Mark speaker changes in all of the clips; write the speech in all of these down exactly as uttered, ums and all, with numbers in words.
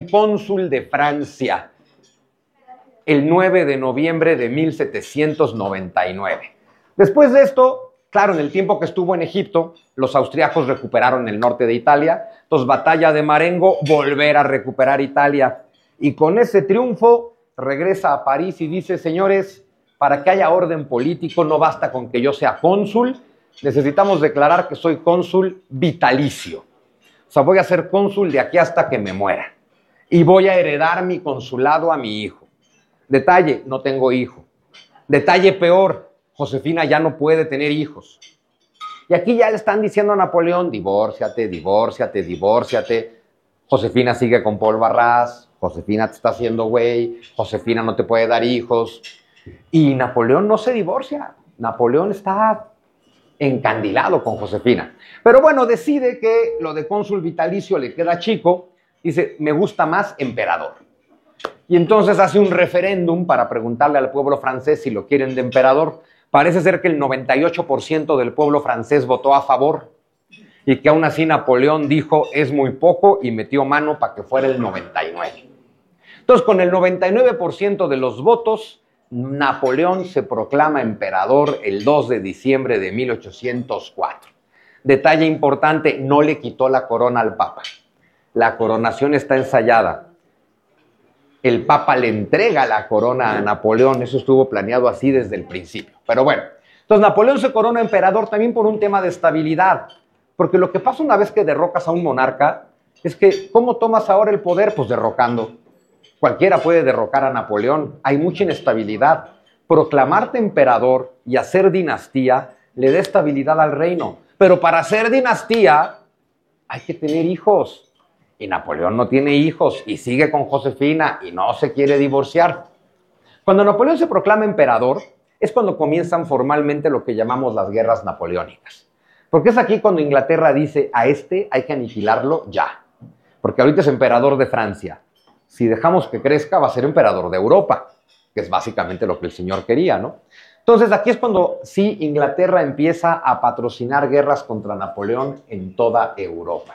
Speaker 1: cónsul de Francia el nueve de noviembre de mil setecientos noventa y nueve. Después de esto, claro, en el tiempo que estuvo en Egipto, los austriacos recuperaron el norte de Italia. Entonces, batalla de Marengo, volver a recuperar Italia. Y con ese triunfo regresa a París y dice, señores, para que haya orden político no basta con que yo sea cónsul, necesitamos declarar que soy cónsul vitalicio. O sea, voy a ser cónsul de aquí hasta que me muera. Y voy a heredar mi consulado a mi hijo. Detalle, no tengo hijo. Detalle peor, Josefina ya no puede tener hijos. Y aquí ya le están diciendo a Napoleón, divórciate, divórciate, divórciate. Josefina sigue con Paul Barras, Josefina te está haciendo güey, Josefina no te puede dar hijos. Y Napoleón no se divorcia. Napoleón está encandilado con Josefina. Pero bueno, decide que lo de cónsul vitalicio le queda chico. Dice, me gusta más emperador. Y entonces hace un referéndum para preguntarle al pueblo francés si lo quieren de emperador. Parece ser que el noventa y ocho por ciento del pueblo francés votó a favor. Y que aún así Napoleón dijo, es muy poco, y metió mano para que fuera el noventa y nueve por ciento. Entonces, con el noventa y nueve por ciento de los votos, Napoleón se proclama emperador el dos de diciembre de mil ochocientos cuatro. Detalle importante, no le quitó la corona al Papa. La coronación está ensayada. El Papa le entrega la corona a Napoleón, eso estuvo planeado así desde el principio. Pero bueno, entonces Napoleón se corona emperador también por un tema de estabilidad. Porque lo que pasa una vez que derrocas a un monarca es que, ¿cómo tomas ahora el poder? Pues derrocando. Cualquiera puede derrocar a Napoleón, hay mucha inestabilidad. Proclamarte emperador y hacer dinastía le da estabilidad al reino. Pero para hacer dinastía hay que tener hijos. Y Napoleón no tiene hijos y sigue con Josefina y no se quiere divorciar. Cuando Napoleón se proclama emperador es cuando comienzan formalmente lo que llamamos las guerras napoleónicas. Porque es aquí cuando Inglaterra dice, a este hay que aniquilarlo ya. Porque ahorita es emperador de Francia. Si dejamos que crezca, va a ser emperador de Europa, que es básicamente lo que el señor quería, ¿no? Entonces, aquí es cuando sí Inglaterra empieza a patrocinar guerras contra Napoleón en toda Europa.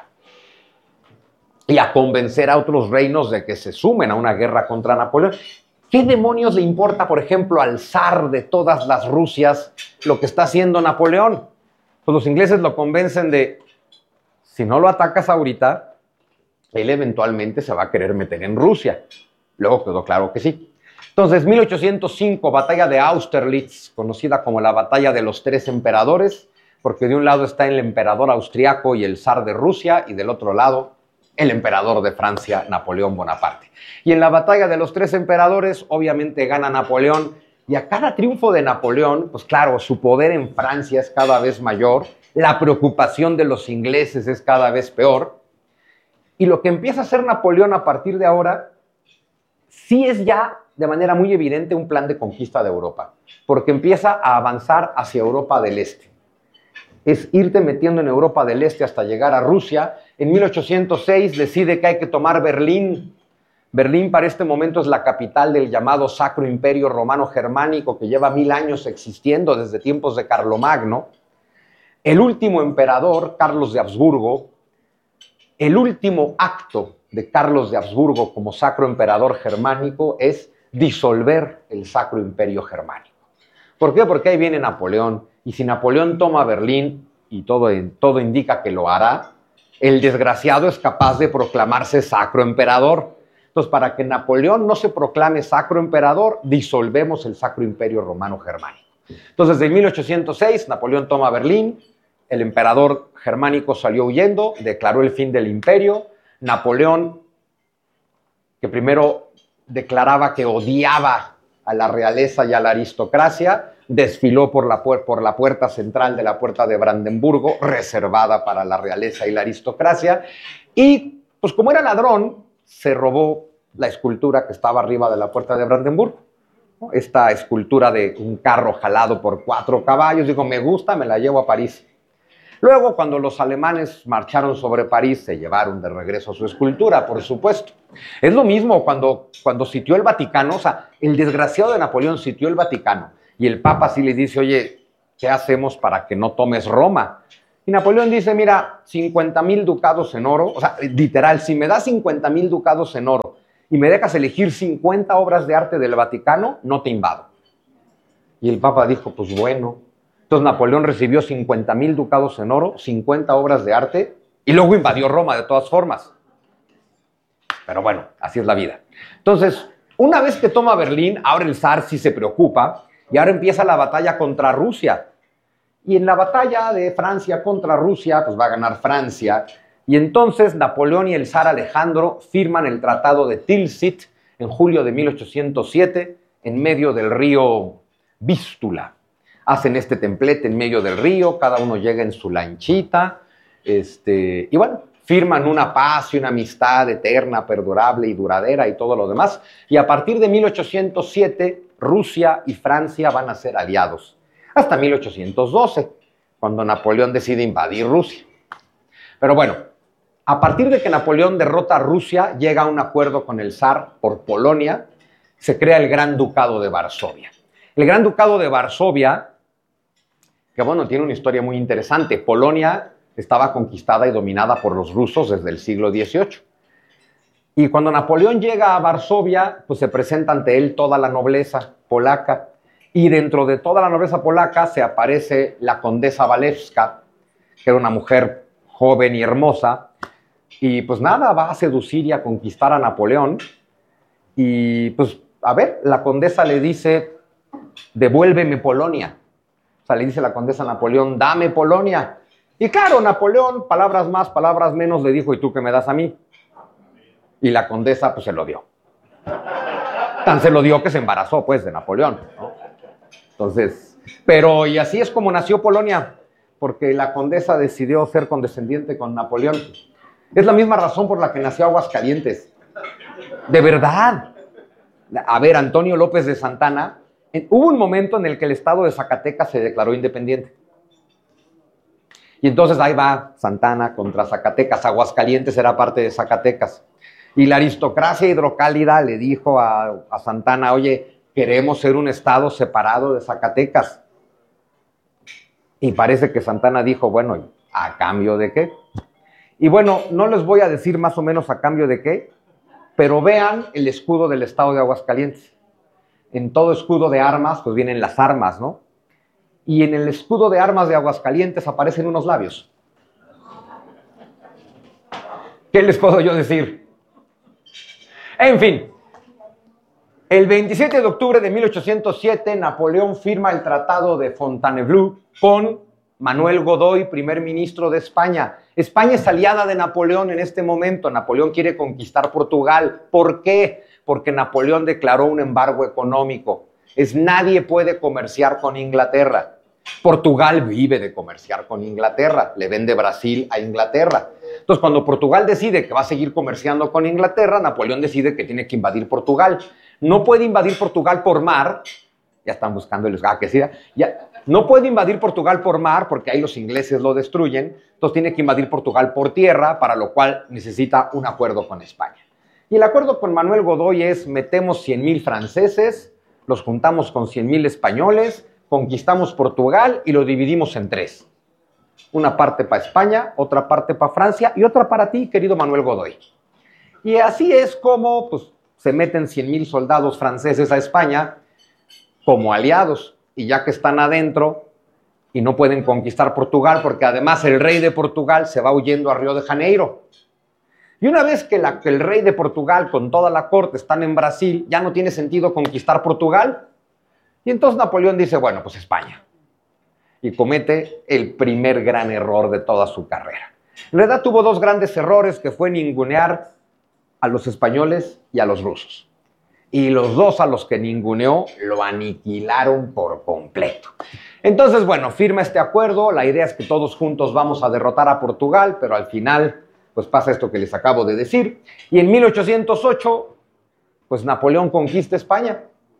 Speaker 1: Y a convencer a otros reinos de que se sumen a una guerra contra Napoleón. ¿Qué demonios le importa, por ejemplo, al zar de todas las Rusias lo que está haciendo Napoleón? Pues los ingleses lo convencen de, si no lo atacas ahorita, él eventualmente se va a querer meter en Rusia. Luego quedó claro que sí. Entonces, mil ochocientos cinco, batalla de Austerlitz, conocida como la batalla de los tres emperadores, porque de un lado está el emperador austriaco y el zar de Rusia, y del otro lado, el emperador de Francia, Napoleón Bonaparte. Y en la batalla de los tres emperadores, obviamente gana Napoleón, y a cada triunfo de Napoleón, pues claro, su poder en Francia es cada vez mayor, la preocupación de los ingleses es cada vez peor, y lo que empieza a hacer Napoleón a partir de ahora, sí es ya de manera muy evidente un plan de conquista de Europa, porque empieza a avanzar hacia Europa del Este. Es irte metiendo en Europa del Este hasta llegar a Rusia. En mil ochocientos seis decide que hay que tomar Berlín. Berlín para este momento es la capital del llamado Sacro Imperio Romano Germánico, que lleva mil años existiendo desde tiempos de Carlomagno. El último emperador, Carlos de Habsburgo, el último acto de Carlos de Habsburgo como Sacro Emperador Germánico es disolver el Sacro Imperio Germánico. ¿Por qué? Porque ahí viene Napoleón. Y si Napoleón toma Berlín, y todo, todo indica que lo hará, el desgraciado es capaz de proclamarse Sacro Emperador. Entonces, para que Napoleón no se proclame Sacro Emperador, disolvemos el Sacro Imperio Romano Germánico. Entonces, en mil ochocientos seis, Napoleón toma Berlín, el emperador germánico salió huyendo, declaró el fin del imperio. Napoleón, que primero declaraba que odiaba a la realeza y a la aristocracia, desfiló por la, por la puerta central de la puerta de Brandenburgo, reservada para la realeza y la aristocracia, y pues como era ladrón, se robó la escultura que estaba arriba de la puerta de Brandenburgo, ¿no? Esta escultura de un carro jalado por cuatro caballos, digo, me gusta, me la llevo a París. Luego, cuando los alemanes marcharon sobre París, se llevaron de regreso su escultura, por supuesto. Es lo mismo cuando, cuando sitió el Vaticano, o sea, el desgraciado de Napoleón sitió el Vaticano, y el Papa sí le dice, oye, ¿qué hacemos para que no tomes Roma? Y Napoleón dice, mira, cincuenta mil ducados en oro, o sea, literal, si me das cincuenta mil ducados en oro y me dejas elegir cincuenta obras de arte del Vaticano, no te invado. Y el Papa dijo, pues bueno. Entonces Napoleón recibió cincuenta mil ducados en oro, cincuenta obras de arte, y luego invadió Roma de todas formas. Pero bueno, así es la vida. Entonces, una vez que toma Berlín, ahora el zar sí se preocupa, y ahora empieza la batalla contra Rusia. Y en la batalla de Francia contra Rusia, pues va a ganar Francia. Y entonces Napoleón y el zar Alejandro firman el Tratado de Tilsit en julio de mil ochocientos siete, en medio del río Vístula. Hacen este templete en medio del río, cada uno llega en su lanchita, este, y bueno, firman una paz y una amistad eterna, perdurable y duradera y todo lo demás. Y a partir de mil ochocientos siete, Rusia y Francia van a ser aliados. Hasta mil ochocientos doce, cuando Napoleón decide invadir Rusia. Pero bueno, a partir de que Napoleón derrota a Rusia, llega a un acuerdo con el zar por Polonia, se crea el Gran Ducado de Varsovia. El Gran Ducado de Varsovia, que bueno, tiene una historia muy interesante. Polonia estaba conquistada y dominada por los rusos desde el siglo dieciocho. Y cuando Napoleón llega a Varsovia, pues se presenta ante él toda la nobleza polaca. Y dentro de toda la nobleza polaca se aparece la condesa Walewska, que era una mujer joven y hermosa. Y pues nada, va a seducir y a conquistar a Napoleón. Y pues, a ver, la condesa le dice, devuélveme Polonia. O sea, le dice la condesa a Napoleón, dame Polonia. Y claro, Napoleón, palabras más, palabras menos, le dijo, ¿y tú qué me das a mí? Y la condesa, pues, se lo dio. Tan se lo dio que se embarazó, pues, de Napoleón, ¿no? Entonces, pero, y así es como nació Polonia, porque la condesa decidió ser condescendiente con Napoleón. Es la misma razón por la que nació Aguascalientes. De verdad. A ver, Antonio López de Santana, en, hubo un momento en el que el estado de Zacatecas se declaró independiente. Y entonces ahí va Santana contra Zacatecas. Aguascalientes era parte de Zacatecas. Y la aristocracia hidrocálida le dijo a, a Santana, oye, queremos ser un estado separado de Zacatecas. Y parece que Santana dijo, bueno, ¿a cambio de qué? Y bueno, no les voy a decir más o menos a cambio de qué, pero vean el escudo del estado de Aguascalientes. En todo escudo de armas, pues vienen las armas, ¿no? Y en el escudo de armas de Aguascalientes aparecen unos labios. ¿Qué les puedo yo decir? En fin, el veintisiete de octubre de mil ochocientos siete, Napoleón firma el Tratado de Fontainebleau con Manuel Godoy, primer ministro de España. España es aliada de Napoleón en este momento. Napoleón quiere conquistar Portugal. ¿Por qué? Porque Napoleón declaró un embargo económico. Es nadie puede comerciar con Inglaterra. Portugal vive de comerciar con Inglaterra. Le vende Brasil a Inglaterra. Entonces, cuando Portugal decide que va a seguir comerciando con Inglaterra, Napoleón decide que tiene que invadir Portugal. No puede invadir Portugal por mar. Ya están buscando el ah, que sí, ya. No puede invadir Portugal por mar porque ahí los ingleses lo destruyen. Entonces tiene que invadir Portugal por tierra, para lo cual necesita un acuerdo con España. Y el acuerdo con Manuel Godoy es metemos cien mil franceses, los juntamos con cien mil españoles, conquistamos Portugal y lo dividimos en tres. Una parte para España, otra parte para Francia y otra para ti, querido Manuel Godoy. Y así es como pues, se meten cien mil soldados franceses a España como aliados. Y ya que están adentro y no pueden conquistar Portugal, porque además el rey de Portugal se va huyendo a Río de Janeiro. Y una vez que, la, que el rey de Portugal con toda la corte están en Brasil, ya no tiene sentido conquistar Portugal. Y entonces Napoleón dice, bueno, pues España. Y comete el primer gran error de toda su carrera. En realidad tuvo dos grandes errores, que fue ningunear a los españoles y a los rusos. Y los dos a los que ninguneó lo aniquilaron por completo. Entonces, bueno, firma este acuerdo. La idea es que todos juntos vamos a derrotar a Portugal, pero al final, pues pasa esto que les acabo de decir. Y en mil ochocientos ocho, pues Napoleón conquista España.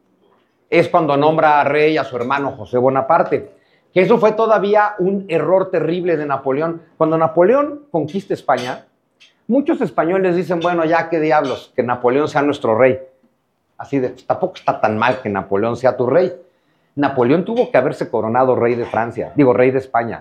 Speaker 1: Es cuando nombra a rey a su hermano José Bonaparte. Que eso fue todavía un error terrible de Napoleón. Cuando Napoleón conquista España, muchos españoles dicen, bueno, ya qué diablos, que Napoleón sea nuestro rey. Así de, pues, tampoco está tan mal que Napoleón sea tu rey. Napoleón tuvo que haberse coronado rey de Francia, digo, rey de España.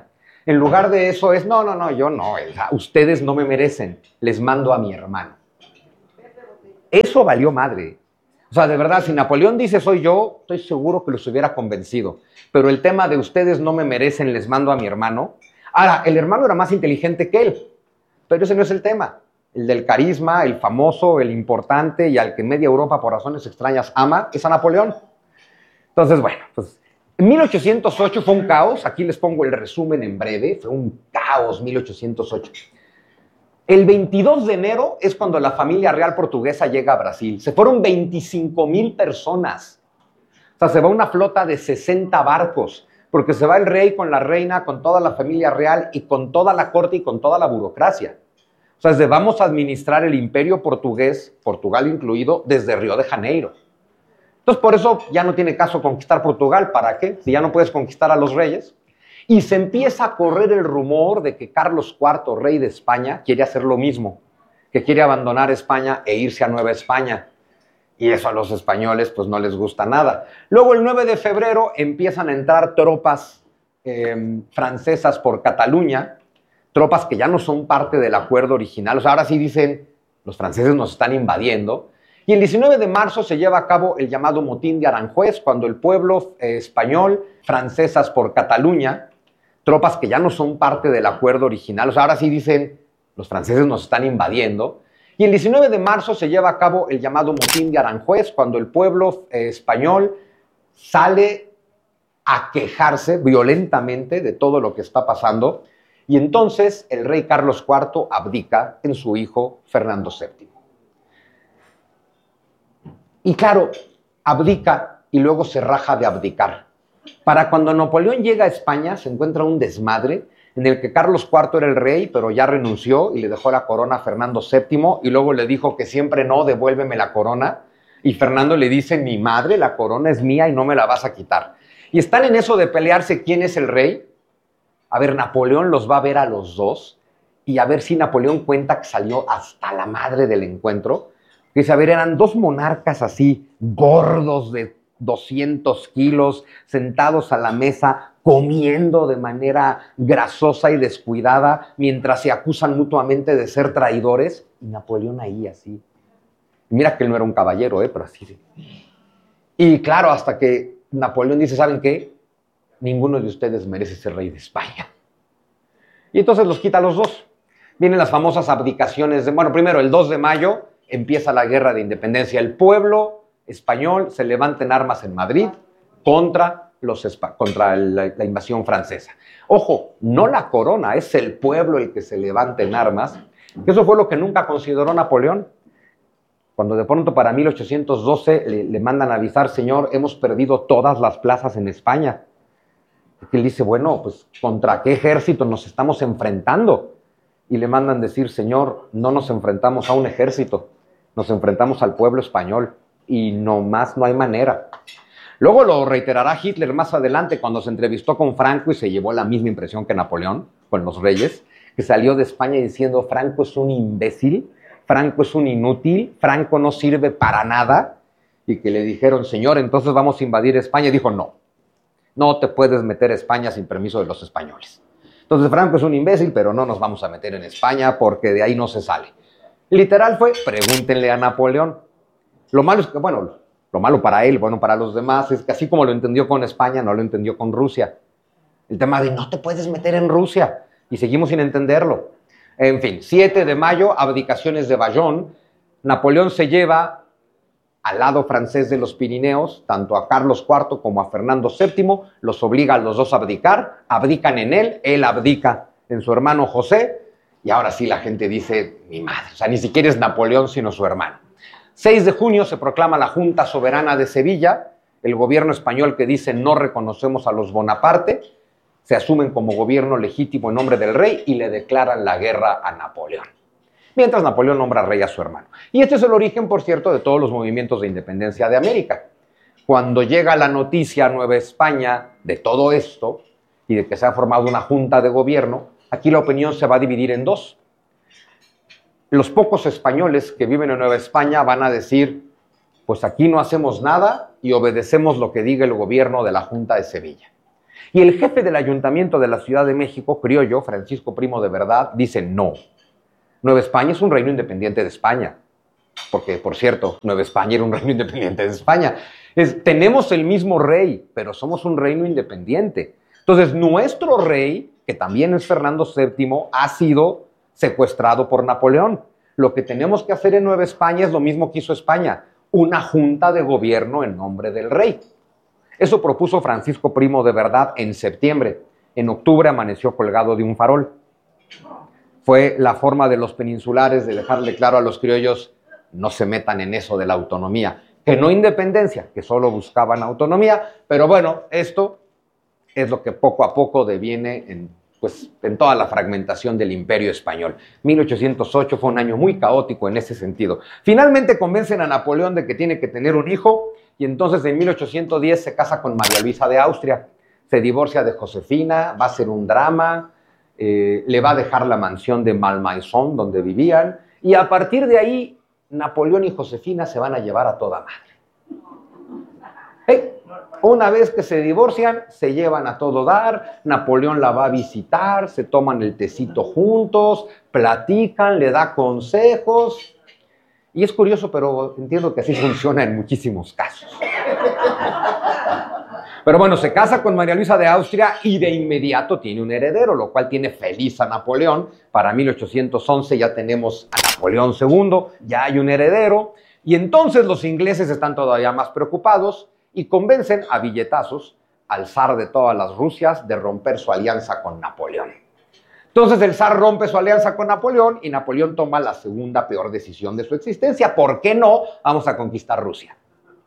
Speaker 1: En lugar de eso es, no, no, no, yo no, ustedes no me merecen, les mando a mi hermano. Eso valió madre. O sea, de verdad, si Napoleón dice soy yo, estoy seguro que los hubiera convencido. Pero el tema de ustedes no me merecen, les mando a mi hermano. Ahora, el hermano era más inteligente que él, pero ese no es el tema. El del carisma, el famoso, el importante y al que media Europa por razones extrañas ama, es a Napoleón. Entonces, bueno, pues en mil ochocientos ocho fue un caos. Aquí les pongo el resumen en breve. Fue un caos mil ochocientos ocho. El veintidós de enero es cuando la familia real portuguesa llega a Brasil. Se fueron veinticinco mil personas. O sea, se va una flota de sesenta barcos, porque se va el rey con la reina, con toda la familia real y con toda la corte y con toda la burocracia. O sea, desde vamos a administrar el imperio portugués, Portugal incluido, desde Río de Janeiro. Entonces, por eso ya no tiene caso conquistar Portugal. ¿Para qué? Si ya no puedes conquistar a los reyes. Y se empieza a correr el rumor de que Carlos cuarto, rey de España, quiere hacer lo mismo, que quiere abandonar España e irse a Nueva España. Y eso a los españoles pues no les gusta nada. Luego el nueve de febrero empiezan a entrar tropas eh, francesas por Cataluña, tropas que ya no son parte del acuerdo original. O sea, ahora sí dicen, los franceses nos están invadiendo. Y el diecinueve de marzo se lleva a cabo el llamado motín de Aranjuez, cuando el pueblo eh, español, francesas por Cataluña, tropas que ya no son parte del acuerdo original. O sea, ahora sí dicen, los franceses nos están invadiendo. Y el diecinueve de marzo se lleva a cabo el llamado motín de Aranjuez, cuando el pueblo eh, español sale a quejarse violentamente de todo lo que está pasando. Y entonces el rey Carlos cuarto abdica en su hijo Fernando séptimo. Y claro, abdica y luego se raja de abdicar. Para cuando Napoleón llega a España, se encuentra un desmadre en el que Carlos cuarto era el rey, pero ya renunció y le dejó la corona a Fernando séptimo, y luego le dijo que siempre no, devuélveme la corona. Y Fernando le dice, mi madre, la corona es mía y no me la vas a quitar. Y están en eso de pelearse quién es el rey. A ver, Napoleón los va a ver a los dos y a ver si Napoleón cuenta que salió hasta la madre del encuentro. Dice, a ver, eran dos monarcas así, gordos de doscientos kilos, sentados a la mesa, comiendo de manera grasosa y descuidada, mientras se acusan mutuamente de ser traidores. Y Napoleón ahí así. Mira que él no era un caballero, ¿eh? Pero así. Sí. Y claro, hasta que Napoleón dice, ¿saben qué? Ninguno de ustedes merece ser rey de España. Y entonces los quita a los dos. Vienen las famosas abdicaciones de... Bueno, primero, el dos de mayo empieza la guerra de independencia. El pueblo español se levanta en armas en Madrid contra, los, contra la, la invasión francesa. Ojo, no la corona, es el pueblo el que se levanta en armas. Eso fue lo que nunca consideró Napoleón. Cuando de pronto para mil ochocientos doce le, le mandan a avisar, señor, hemos perdido todas las plazas en España. Y él dice, bueno, pues ¿contra qué ejército nos estamos enfrentando? Y le mandan decir, señor, no nos enfrentamos a un ejército, nos enfrentamos al pueblo español y no más, no hay manera. Luego lo reiterará Hitler más adelante cuando se entrevistó con Franco y se llevó la misma impresión que Napoleón con los reyes, que salió de España diciendo, Franco es un imbécil, Franco es un inútil, Franco no sirve para nada, y que le dijeron, señor, entonces vamos a invadir España. Y dijo, no, no te puedes meter a España sin permiso de los españoles. Entonces Franco es un imbécil, pero no nos vamos a meter en España porque de ahí no se sale. Literal fue, pregúntenle a Napoleón. Lo malo es que, bueno, lo malo para él, bueno, para los demás, es que así como lo entendió con España, no lo entendió con Rusia. El tema de no te puedes meter en Rusia, y seguimos sin entenderlo. En fin, siete de mayo, abdicaciones de Bayonne. Napoleón se lleva al lado francés de los Pirineos, tanto a Carlos cuarto como a Fernando séptimo, los obliga a los dos a abdicar, abdican en él, él abdica en su hermano José, y ahora sí la gente dice, mi madre, o sea, ni siquiera es Napoleón, sino su hermano. seis de junio se proclama la Junta Soberana de Sevilla, el gobierno español que dice no reconocemos a los Bonaparte, se asumen como gobierno legítimo en nombre del rey y le declaran la guerra a Napoleón. Mientras Napoleón nombra rey a su hermano. Y este es el origen, por cierto, de todos los movimientos de independencia de América. Cuando llega la noticia a Nueva España de todo esto y de que se ha formado una junta de gobierno, aquí la opinión se va a dividir en dos. Los pocos españoles que viven en Nueva España van a decir, pues aquí no hacemos nada y obedecemos lo que diga el gobierno de la Junta de Sevilla. Y el jefe del ayuntamiento de la Ciudad de México, criollo, Francisco Primo de Verdad, dice no. Nueva España es un reino independiente de España. Porque, por cierto, Nueva España era un reino independiente de España. Es, tenemos el mismo rey, pero somos un reino independiente. Entonces, nuestro rey, que también es Fernando séptimo, ha sido secuestrado por Napoleón. Lo que tenemos que hacer en Nueva España es lo mismo que hizo España, una junta de gobierno en nombre del rey. Eso propuso Francisco Primo de Verdad en septiembre. En octubre amaneció colgado de un farol. Fue la forma de los peninsulares de dejarle claro a los criollos: no se metan en eso de la autonomía, que no independencia, que solo buscaban autonomía, pero bueno, esto es lo que poco a poco deviene en, pues, en toda la fragmentación del Imperio Español. mil ochocientos ocho fue un año muy caótico en ese sentido. Finalmente convencen a Napoleón de que tiene que tener un hijo, y entonces en mil ochocientos diez se casa con María Luisa de Austria, se divorcia de Josefina, va a ser un drama, eh, le va a dejar la mansión de Malmaison donde vivían, y a partir de ahí Napoleón y Josefina se van a llevar a toda madre. ¿Eh? Una vez que se divorcian, se llevan a todo dar, Napoleón la va a visitar, se toman el tecito juntos, platican, le da consejos. Y es curioso, pero entiendo que así funciona en muchísimos casos. Pero bueno, se casa con María Luisa de Austria y de inmediato tiene un heredero, lo cual tiene feliz a Napoleón. Para mil ochocientos once ya tenemos a Napoleón segundo, ya hay un heredero. Y entonces los ingleses están todavía más preocupados y convencen a billetazos al zar de todas las Rusias de romper su alianza con Napoleón. Entonces el zar rompe su alianza con Napoleón y Napoleón toma la segunda peor decisión de su existencia. ¿Por qué no? Vamos a conquistar Rusia.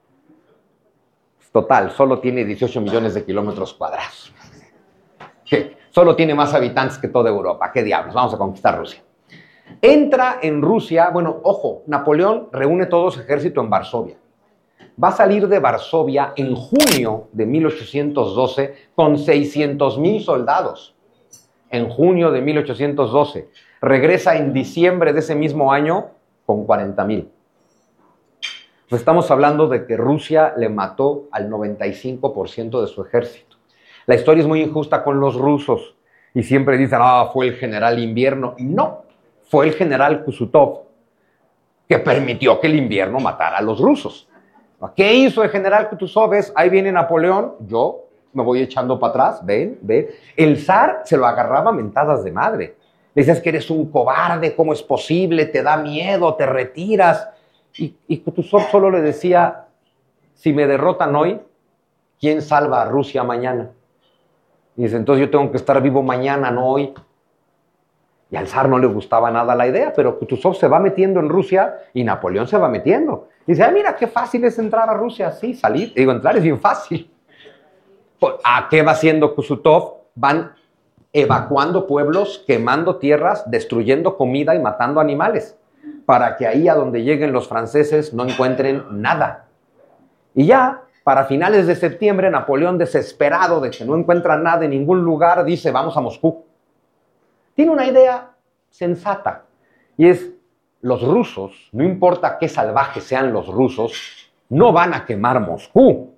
Speaker 1: Total, solo tiene dieciocho millones de kilómetros cuadrados. ¿Qué? Solo tiene más habitantes que toda Europa. ¿Qué diablos? Vamos a conquistar Rusia. Entra en Rusia, bueno, ojo, Napoleón reúne todo su ejército en Varsovia. Va a salir de Varsovia en junio de mil ochocientos doce con seiscientos mil soldados. En junio de mil ochocientos doce. Regresa en diciembre de ese mismo año con cuarenta mil. Pues estamos hablando de que Rusia le mató al noventa y cinco por ciento de su ejército. La historia es muy injusta con los rusos y siempre dicen, ah, fue el general Invierno. No, fue el general Kutuzov que permitió que el invierno matara a los rusos. ¿Qué hizo el general Kutuzov? Es, ahí viene Napoleón, yo me voy echando para atrás, ven, ven. El zar se lo agarraba a mentadas de madre. Le decías que eres un cobarde, ¿cómo es posible? Te da miedo, te retiras. Y, y Kutuzov solo le decía, si me derrotan hoy, ¿quién salva a Rusia mañana? Y dice, entonces yo tengo que estar vivo mañana, no hoy. Y al zar no le gustaba nada la idea, pero Kutuzov se va metiendo en Rusia y Napoleón se va metiendo. Y dice, ah, mira, qué fácil es entrar a Rusia. Sí, salir, digo, entrar es bien fácil. ¿A qué va haciendo Kutuzov? Van evacuando pueblos, quemando tierras, destruyendo comida y matando animales, para que ahí a donde lleguen los franceses no encuentren nada. Y ya, para finales de septiembre, Napoleón, desesperado de que no encuentra nada en ningún lugar, dice, vamos a Moscú. Tiene una idea sensata, y es, los rusos, no importa qué salvajes sean los rusos, no van a quemar Moscú.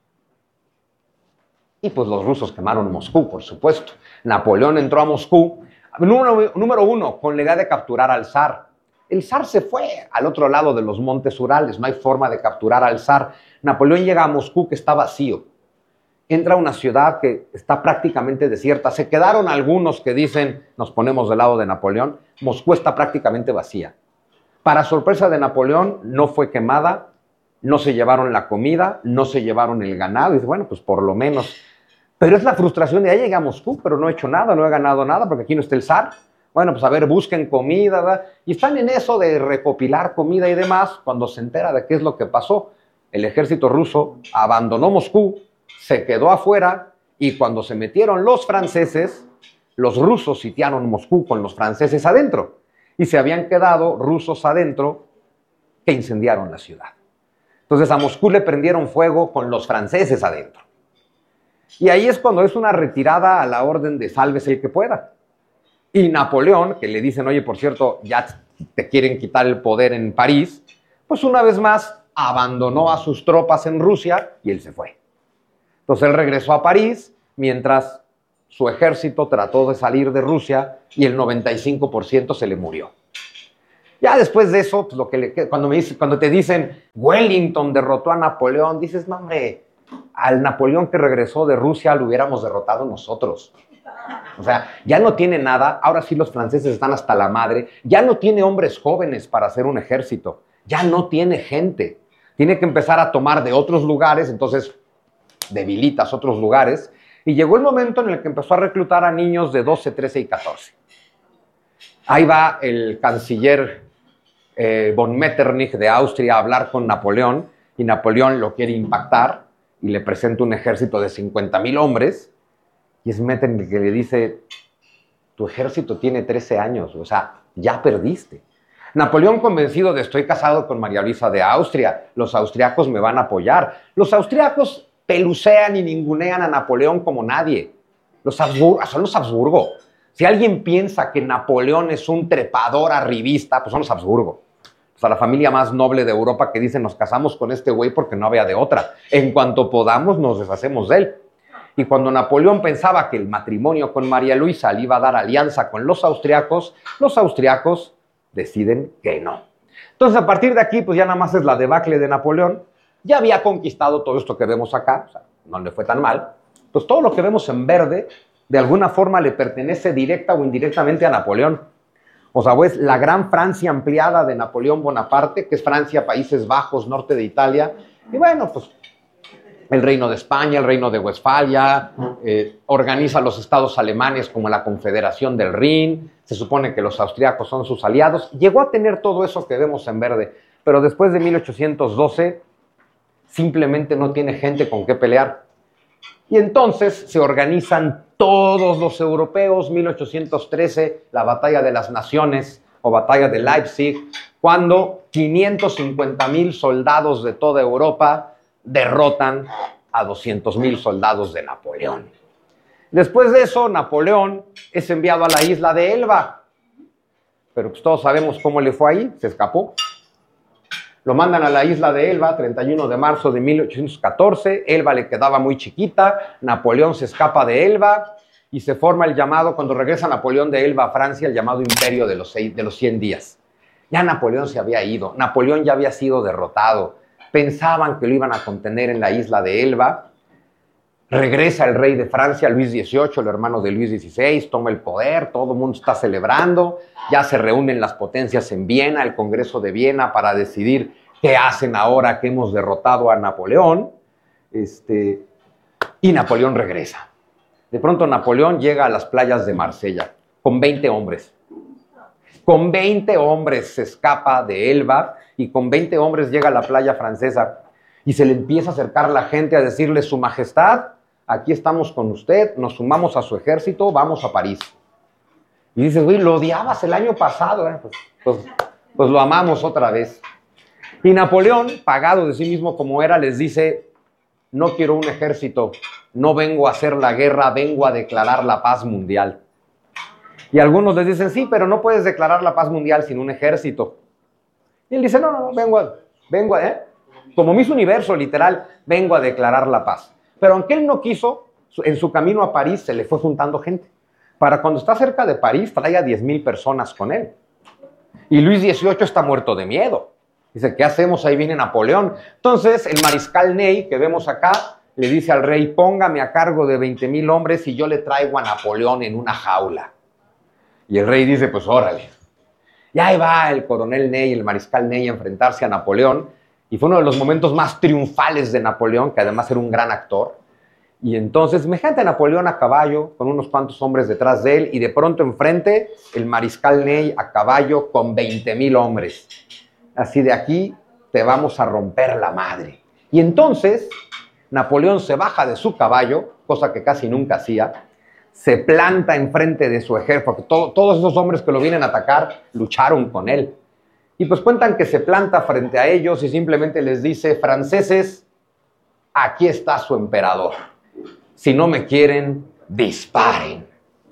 Speaker 1: Y pues los rusos quemaron Moscú, por supuesto. Napoleón entró a Moscú, número, número uno, con la idea de capturar al zar. El zar se fue al otro lado de los montes Urales, no hay forma de capturar al zar. Napoleón llega a Moscú, que está vacío. Entra a una ciudad que está prácticamente desierta. Se quedaron algunos que dicen, nos ponemos del lado de Napoleón. Moscú está prácticamente vacía. Para sorpresa de Napoleón, no fue quemada, no se llevaron la comida, no se llevaron el ganado. Y dice, bueno, pues por lo menos. Pero es la frustración de, ya llegué a Moscú, pero no he hecho nada, no he ganado nada, porque aquí no está el zar. Bueno, pues a ver, busquen comida, ¿verdad? Y están en eso de recopilar comida y demás, cuando se entera de qué es lo que pasó. El ejército ruso abandonó Moscú, se quedó afuera, y cuando se metieron los franceses, los rusos sitiaron Moscú con los franceses adentro. Y se habían quedado rusos adentro que incendiaron la ciudad. Entonces a Moscú le prendieron fuego con los franceses adentro. Y ahí es cuando es una retirada a la orden de sálvese el que pueda. Y Napoleón, que le dicen, oye, por cierto, ya te quieren quitar el poder en París, pues una vez más abandonó a sus tropas en Rusia y él se fue. Entonces él regresó a París, mientras su ejército trató de salir de Rusia y el noventa y cinco por ciento se le murió. Ya después de eso, pues lo que le, cuando, me dice, cuando te dicen Wellington derrotó a Napoleón, dices, no hombre, al Napoleón que regresó de Rusia lo hubiéramos derrotado nosotros. O sea, ya no tiene nada, ahora sí los franceses están hasta la madre, ya no tiene hombres jóvenes para hacer un ejército, ya no tiene gente, tiene que empezar a tomar de otros lugares, entonces debilitas otros lugares, y llegó el momento en el que empezó a reclutar a niños de doce, trece y catorce. Ahí va el canciller eh, von Metternich de Austria a hablar con Napoleón, y Napoleón lo quiere impactar, y le presenta un ejército de cincuenta mil hombres, y es Metternich que le dice, tu ejército tiene trece años, o sea, ya perdiste. Napoleón convencido de estoy casado con María Luisa de Austria, los austriacos me van a apoyar. Los austriacos pelucean y ningunean a Napoleón como nadie. Los Habsburgo, son los Habsburgo. Si alguien piensa que Napoleón es un trepador arribista, pues son los Habsburgo. O sea, la familia más noble de Europa que dice nos casamos con este güey porque no había de otra. En cuanto podamos nos deshacemos de él. Y cuando Napoleón pensaba que el matrimonio con María Luisa le iba a dar alianza con los austriacos, los austriacos deciden que no. Entonces, a partir de aquí, pues ya nada más es la debacle de Napoleón. Ya había conquistado todo esto que vemos acá, o sea, no le fue tan mal. Pues todo lo que vemos en verde, de alguna forma le pertenece directa o indirectamente a Napoleón. O sea, pues la gran Francia ampliada de Napoleón Bonaparte, que es Francia, Países Bajos, norte de Italia, y bueno, pues el Reino de España, el Reino de Westfalia, eh, organiza los estados alemanes como la Confederación del Rin, se supone que los austriacos son sus aliados, llegó a tener todo eso que vemos en verde, pero después de mil ochocientos doce simplemente no tiene gente con qué pelear. Y entonces se organizan todos los europeos, mil ochocientos trece, la Batalla de las Naciones o Batalla de Leipzig, cuando quinientos cincuenta mil soldados de toda Europa derrotan a doscientos mil soldados de Napoleón. Después de eso, Napoleón es enviado a la isla de Elba. Pero pues todos sabemos cómo le fue ahí, se escapó. Lo mandan a la isla de Elba, treinta y uno de marzo de mil ochocientos catorce. Elba le quedaba muy chiquita, Napoleón se escapa de Elba y se forma el llamado, cuando regresa Napoleón de Elba a Francia, el llamado Imperio de los, seis, de los cien días. Ya Napoleón se había ido, Napoleón ya había sido derrotado. Pensaban que lo iban a contener en la isla de Elba. Regresa el rey de Francia, Luis dieciocho, el hermano de Luis dieciséis, toma el poder, todo el mundo está celebrando, ya se reúnen las potencias en Viena, el Congreso de Viena, para decidir qué hacen ahora que hemos derrotado a Napoleón. Este, y Napoleón regresa. De pronto Napoleón llega a las playas de Marsella con veinte hombres. Con veinte hombres se escapa de Elba y con veinte hombres llega a la playa francesa y se le empieza a acercar la gente a decirle, Su Majestad, aquí estamos con usted, nos sumamos a su ejército, vamos a París. Y dices, güey, lo odiabas el año pasado, ¿eh? pues, pues, pues lo amamos otra vez. Y Napoleón, pagado de sí mismo como era, les dice, no quiero un ejército, no vengo a hacer la guerra, vengo a declarar la paz mundial. Y algunos les dicen, sí, pero no puedes declarar la paz mundial sin un ejército. Y él dice, no, no, no, vengo a, vengo a, ¿eh? como Miss Universo, literal, vengo a declarar la paz. Pero aunque él no quiso, en su camino a París se le fue juntando gente. Para cuando está cerca de París, trae a diez mil personas con él. Y Luis dieciocho está muerto de miedo. Dice, ¿qué hacemos? Ahí viene Napoleón. Entonces, el mariscal Ney, que vemos acá, le dice al rey, póngame a cargo de veinte mil hombres y yo le traigo a Napoleón en una jaula. Y el rey dice, pues órale. Y ahí va el coronel Ney, el mariscal Ney, a enfrentarse a Napoleón. Y fue uno de los momentos más triunfales de Napoleón, que además era un gran actor. Y entonces, imagínate a Napoleón a caballo, con unos cuantos hombres detrás de él, y de pronto enfrente, el mariscal Ney a caballo con veinte mil hombres. Así de aquí te vamos a romper la madre. Y entonces, Napoleón se baja de su caballo, cosa que casi nunca hacía, se planta enfrente de su ejército, porque todo, todos esos hombres que lo vienen a atacar lucharon con él. Y pues cuentan que se planta frente a ellos y simplemente les dice, franceses, aquí está su emperador. Si no me quieren, disparen.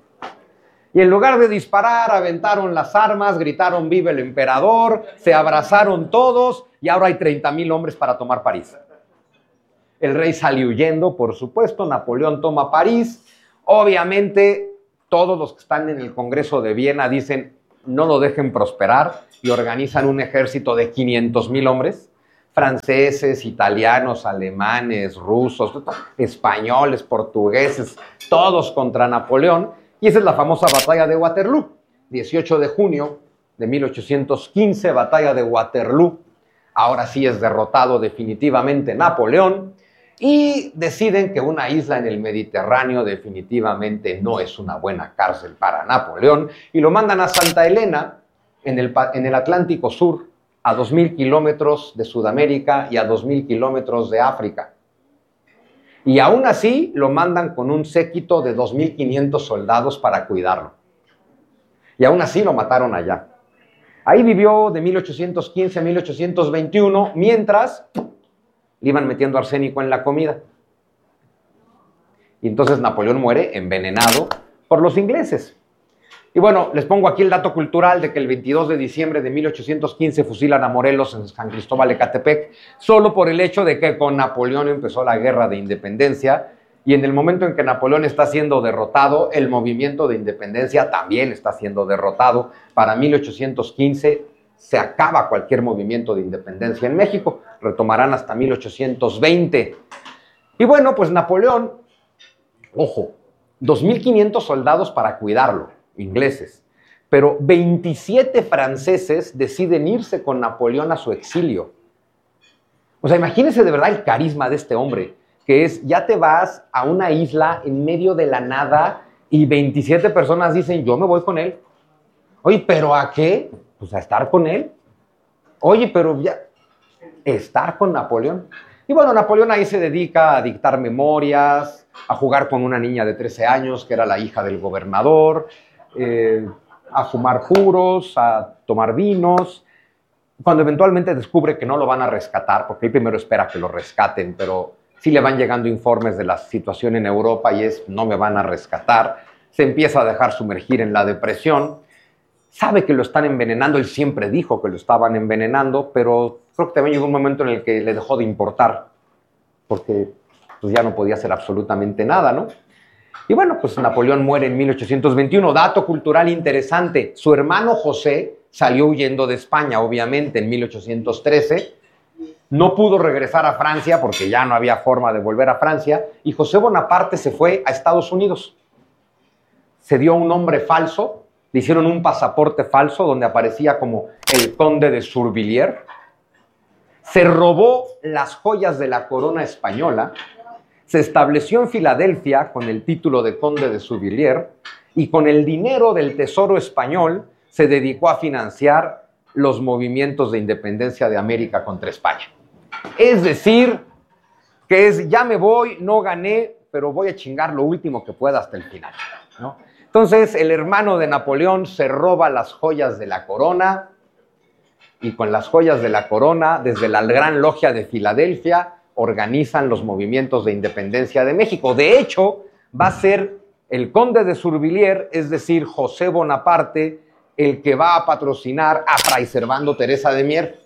Speaker 1: Y en lugar de disparar, aventaron las armas, gritaron vive el emperador, se abrazaron todos y ahora hay treinta mil hombres para tomar París. el rey sale huyendo, por supuesto, Napoleón toma París. Obviamente, todos los que están en el Congreso de Viena dicen no lo dejen prosperar y organizan un ejército de quinientos mil hombres, franceses, italianos, alemanes, rusos, españoles, portugueses, todos contra Napoleón. Y esa es la famosa batalla de Waterloo, dieciocho de junio de mil ochocientos quince, batalla de Waterloo. Ahora sí es derrotado definitivamente Napoleón y deciden que una isla en el Mediterráneo definitivamente no es una buena cárcel para Napoleón y lo mandan a Santa Elena en el, en el Atlántico Sur, a dos mil kilómetros de Sudamérica y a dos mil kilómetros de África. Y aún así lo mandan con un séquito de dos mil quinientos soldados para cuidarlo. Y aún así lo mataron allá. Ahí vivió de mil ochocientos quince a mil ochocientos veintiuno, mientras le iban metiendo arsénico en la comida. Y entonces Napoleón muere envenenado por los ingleses. Y bueno, les pongo aquí el dato cultural de que el veintidós de diciembre de mil ochocientos quince fusilan a Morelos en San Cristóbal Ecatepec, solo por el hecho de que con Napoleón empezó la guerra de independencia, y en el momento en que Napoleón está siendo derrotado, el movimiento de independencia también está siendo derrotado. Para mil ochocientos quince se acaba cualquier movimiento de independencia en México, retomarán hasta mil ochocientos veinte. Y bueno, pues Napoleón, ojo, dos mil quinientos soldados para cuidarlo, ingleses, pero veintisiete franceses deciden irse con Napoleón a su exilio. O sea, imagínense de verdad el carisma de este hombre, que es, ya te vas a una isla en medio de la nada y veintisiete personas dicen, yo me voy con él. Oye, ¿pero a qué? Pues a estar con él. Oye, pero ya, estar con Napoleón. Y bueno, Napoleón ahí se dedica a dictar memorias, a jugar con una niña de trece años, que era la hija del gobernador, eh, a fumar puros, a tomar vinos. Cuando eventualmente descubre que no lo van a rescatar, porque él primero espera que lo rescaten, pero sí le van llegando informes de la situación en Europa y es, no me van a rescatar, se empieza a dejar sumergir en la depresión, sabe que lo están envenenando, él siempre dijo que lo estaban envenenando, pero creo que también llegó un momento en el que le dejó de importar, porque pues, ya no podía hacer absolutamente nada, ¿no? Y bueno, pues Napoleón muere en mil ochocientos veintiuno. Dato cultural interesante, su hermano José salió huyendo de España, obviamente, en mil ochocientos trece, no pudo regresar a Francia porque ya no había forma de volver a Francia, y José Bonaparte se fue a Estados Unidos. Se dio un nombre falso, le hicieron un pasaporte falso donde aparecía como el conde de Survilliers, se robó las joyas de la corona española, se estableció en Filadelfia con el título de conde de Survilliers y con el dinero del tesoro español se dedicó a financiar los movimientos de independencia de América contra España. Es decir, que es, ya me voy, no gané, pero voy a chingar lo último que pueda hasta el final, ¿no? Entonces, el hermano de Napoleón se roba las joyas de la corona y con las joyas de la corona, desde la Gran Logia de Filadelfia, organizan los movimientos de independencia de México. De hecho, va a ser el conde de Survilliers, es decir, José Bonaparte, el que va a patrocinar a Fray Servando Teresa de Mier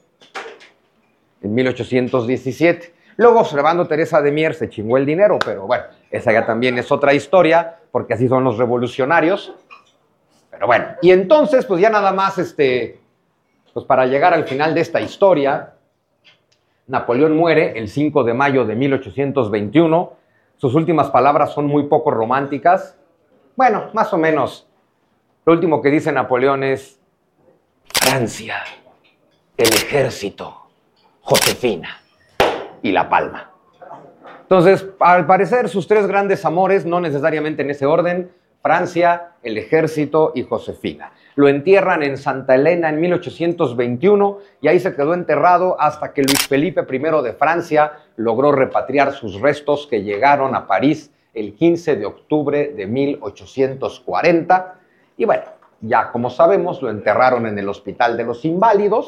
Speaker 1: en mil ochocientos diecisiete. Luego Servando Teresa de Mier se chingó el dinero, pero bueno, esa ya también es otra historia, porque así son los revolucionarios. Pero bueno, y entonces, pues ya nada más, este, pues para llegar al final de esta historia, Napoleón muere el cinco de mayo de mil ochocientos veintiuno. Sus últimas palabras son muy poco románticas. Bueno, más o menos. Lo último que dice Napoleón es Francia, el ejército, Josefina y La Palma. Entonces, al parecer, sus tres grandes amores, no necesariamente en ese orden, Francia, el ejército y Josefina. Lo entierran en Santa Elena en mil ochocientos veintiuno y ahí se quedó enterrado hasta que Luis Felipe primero de Francia logró repatriar sus restos, que llegaron a París el quince de octubre de mil ochocientos cuarenta. Y bueno, ya como sabemos, lo enterraron en el Hospital de los Inválidos.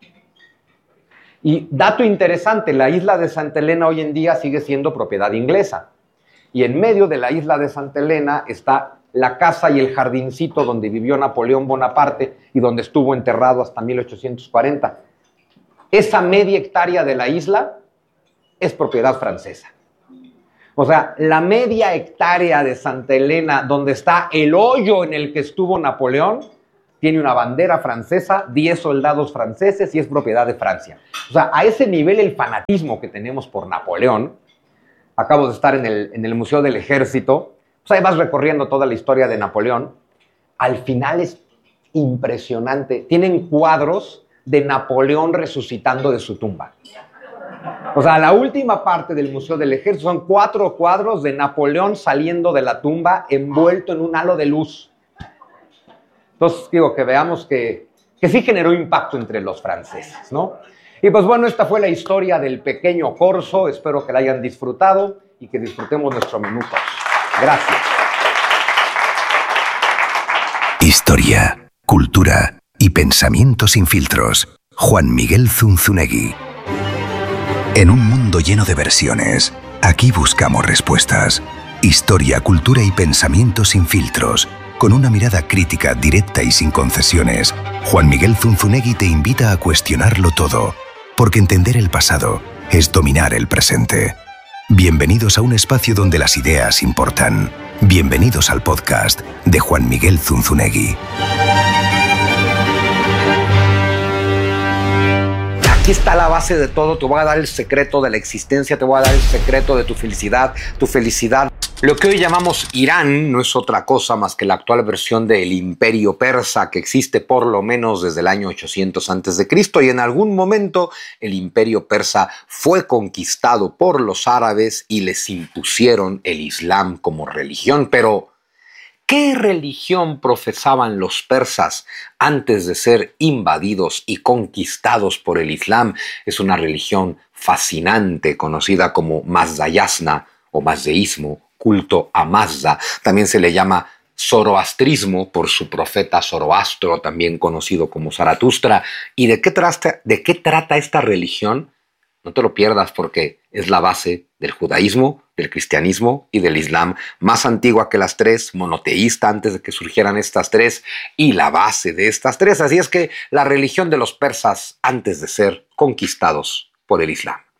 Speaker 1: Y dato interesante, la isla de Santa Elena hoy en día sigue siendo propiedad inglesa. Y en medio de la isla de Santa Elena está la casa y el jardincito donde vivió Napoleón Bonaparte y donde estuvo enterrado hasta mil ochocientos cuarenta. Esa media hectárea de la isla es propiedad francesa. O sea, la media hectárea de Santa Elena, donde está el hoyo en el que estuvo Napoleón, tiene una bandera francesa, diez soldados franceses y es propiedad de Francia. O sea, a ese nivel el fanatismo que tenemos por Napoleón. Acabo de estar en el, en el Museo del Ejército. Pues ahí vas recorriendo toda la historia de Napoleón. Al final es impresionante. Tienen cuadros de Napoleón resucitando de su tumba. O sea, la última parte del Museo del Ejército son cuatro cuadros de Napoleón saliendo de la tumba envuelto en un halo de luz. Entonces, digo, que veamos que, que sí generó impacto entre los franceses, ¿no? Y pues bueno, esta fue la historia del pequeño corso. Espero que la hayan disfrutado y que disfrutemos nuestro minuto. Gracias.
Speaker 2: Historia, cultura y pensamiento sin filtros. Juan Miguel Zunzunegui. En un mundo lleno de versiones, aquí buscamos respuestas. Historia, cultura y pensamiento sin filtros. Con una mirada crítica, directa y sin concesiones, Juan Miguel Zunzunegui te invita a cuestionarlo todo, porque entender el pasado es dominar el presente. Bienvenidos a un espacio donde las ideas importan. Bienvenidos al podcast de Juan Miguel Zunzunegui.
Speaker 1: Aquí está la base de todo. Te voy a dar el secreto de la existencia, te voy a dar el secreto de tu felicidad, tu felicidad. Lo que hoy llamamos Irán no es otra cosa más que la actual versión del Imperio Persa, que existe por lo menos desde el año ochocientos antes de Cristo, y en algún momento el Imperio Persa fue conquistado por los árabes y les impusieron el Islam como religión. Pero ¿qué religión profesaban los persas antes de ser invadidos y conquistados por el Islam? Es una religión fascinante conocida como Mazdayasna o mazdeísmo, culto a Mazda. También se le llama zoroastrismo por su profeta Zoroastro, también conocido como Zaratustra. ¿Y de qué trata, de qué trata esta religión? No te lo pierdas porque es la base del judaísmo, del cristianismo y del islam, más antigua que las tres, monoteísta antes de que surgieran estas tres y la base de estas tres. Así es que la religión de los persas antes de ser conquistados por el islam.